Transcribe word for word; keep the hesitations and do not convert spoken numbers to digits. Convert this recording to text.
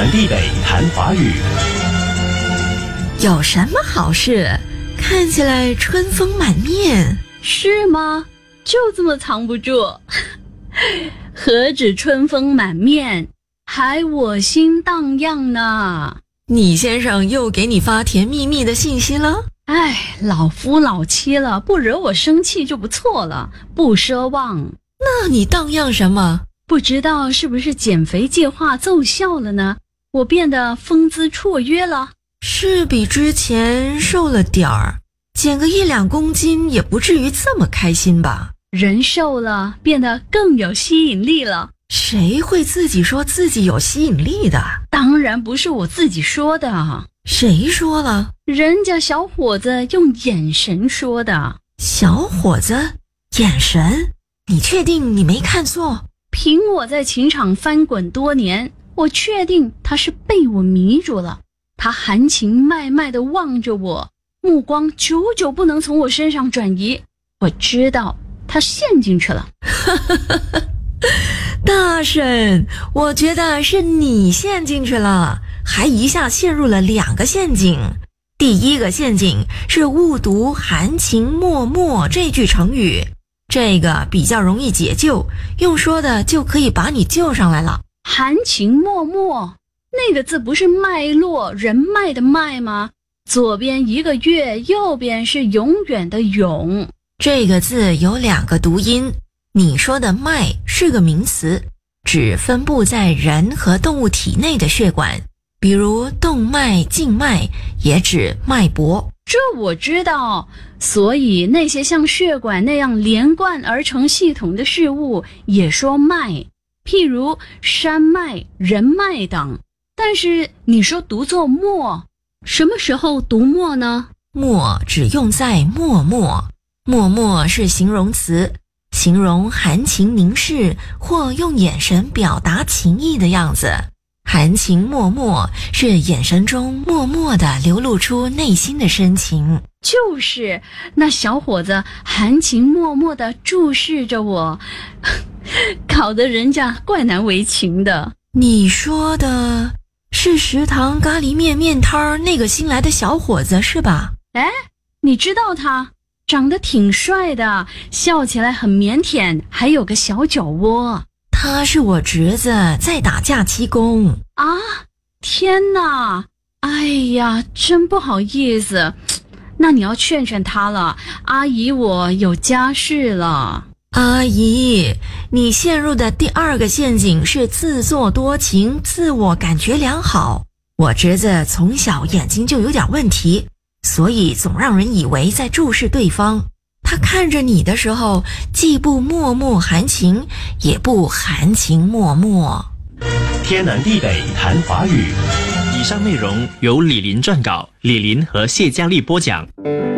南地北谈华语。 有什么好事？看起来春风满面。 是吗？就这么藏不住？何止春风满面，还我心荡漾呢。 你先生又给你发甜蜜蜜的信息了？ 哎，老夫老妻了，不惹我生气就不错了，不奢望。 那你荡漾什么？ 不知道是不是减肥计划奏效了呢？我变得风姿绰约了。 是比之前瘦了点儿，减个一两公斤也不至于这么开心吧？ 人瘦了，变得更有吸引力了。 谁会自己说自己有吸引力的？ 当然不是我自己说的。 谁说了？ 人家小伙子用眼神说的。 小伙子？眼神？你确定你没看错？ 凭我在情场翻滚多年，我确定他是被我迷住了。他含情脉脉地望着我，目光久久不能从我身上转移。我知道他陷进去了。 大婶，我觉得是你陷进去了，还一下陷入了两个陷阱。第一个陷阱是误读含情脉脉这句成语，这个比较容易解救，用说的就可以把你救上来了。 含情脉脉那个字不是脉络人脉的脉吗？左边一个月，右边是永远的永。 这个字有两个读音，你说的脉是个名词，指分布在人和动物体内的血管，比如动脉、静脉，也指脉搏。 这我知道，所以那些像血管那样连贯而成系统的事物也说脉，譬如山脉、人脉等。但是你说读作默，什么时候读默呢？ 默只用在默默，默默是形容词，形容含情凝视或用眼神表达情意的样子。含情脉脉是眼神中默默地流露出内心的深情。 就是那小伙子含情脉脉地注视着我，搞得人家怪难为情的。 你说的是食堂咖喱面面摊那个新来的小伙子是吧？ 哎，你知道他长得挺帅的，笑起来很腼腆，还有个小酒窝。 他是我侄子，在打假期工。 啊，天哪！哎呀，真不好意思，那你要劝劝他了，阿姨我有家室了。 阿姨，你陷入的第二个陷阱是自作多情，自我感觉良好。我侄子从小眼睛就有点问题，所以总让人以为在注视对方。他看着你的时候，既不脉脉含情，也不含情脉脉。 天南地北谈华语。 以上内容由李林撰稿，李林和谢佳丽播讲。